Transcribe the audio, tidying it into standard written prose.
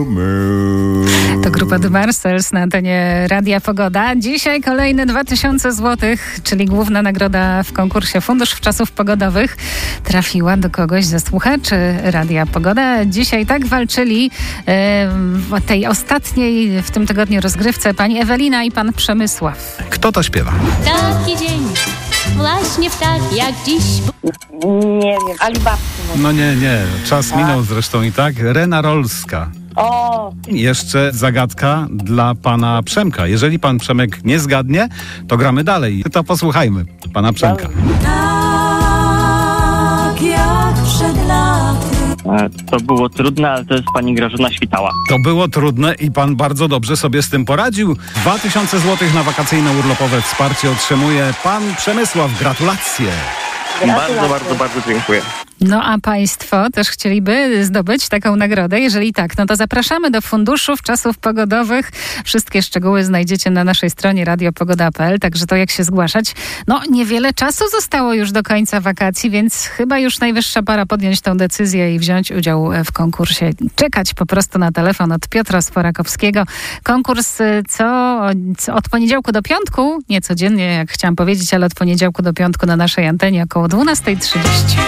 To grupa The Marcels na antenie Radia Pogoda. Dzisiaj kolejne 2000 zł, czyli główna nagroda w konkursie Fundusz Wczasów Pogodowych, trafiła do kogoś ze słuchaczy Radia Pogoda. Dzisiaj tak walczyli w tej ostatniej w tym tygodniu rozgrywce pani Ewelina i pan Przemysław. Kto to śpiewa? Taki dzień, właśnie w tak jak dziś. Nie wiem, Alibaba. No nie. Czas minął zresztą i tak. Rena Rolska. O, Jeszcze zagadka dla pana Przemka. Jeżeli pan Przemek nie zgadnie, to gramy dalej. To posłuchajmy pana Przemka. Tak jak przed laty. To było trudne, ale to jest pani Grażyna Świtała. To było trudne i pan bardzo dobrze sobie z tym poradził. 2000 zł na wakacyjne urlopowe wsparcie otrzymuje pan Przemysław. Gratulacje. Bardzo dziękuję. No a państwo też chcieliby zdobyć taką nagrodę? Jeżeli tak, no to zapraszamy do Funduszu Wczasów Pogodowych. Wszystkie szczegóły znajdziecie na naszej stronie radiopogoda.pl, także to jak się zgłaszać. No niewiele czasu zostało już do końca wakacji, więc chyba już najwyższa pora podjąć tą decyzję i wziąć udział w konkursie. Czekać po prostu na telefon od Piotra Sforakowskiego. Konkurs od poniedziałku do piątku, nie codziennie jak chciałam powiedzieć, ale od poniedziałku do piątku na naszej antenie około 12:30.